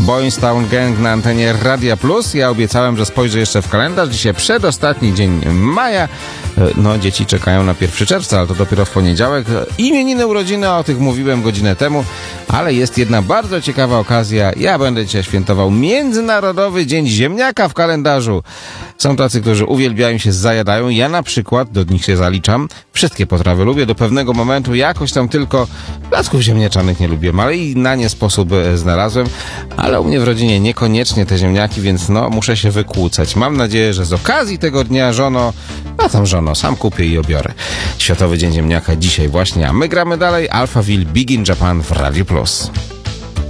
Boys Town Gang na antenie Radia Plus. Ja obiecałem, że spojrzę jeszcze w kalendarz. Dzisiaj przedostatni dzień maja. No, dzieci czekają na 1 czerwca, ale to dopiero w poniedziałek. Imieniny, urodziny, o tych mówiłem godzinę temu, ale jest jedna bardzo ciekawa okazja. Ja będę dzisiaj świętował Międzynarodowy Dzień Ziemniaka w kalendarzu. Są tacy, którzy uwielbiają się, zajadają. Ja na przykład do nich się zaliczam. Wszystkie potrawy lubię. Do pewnego momentu jakoś tam tylko placków ziemniaczanych nie lubię, ale i na nie sposób znalazłem. Ale u mnie w rodzinie niekoniecznie te ziemniaki, więc no, muszę się wykłócać. Mam nadzieję, że z okazji tego dnia, żono, sam kupię i obiorę. Światowy Dzień Ziemniaka dzisiaj właśnie, a my gramy dalej. Alphaville, Big in Japan w Radio Plus.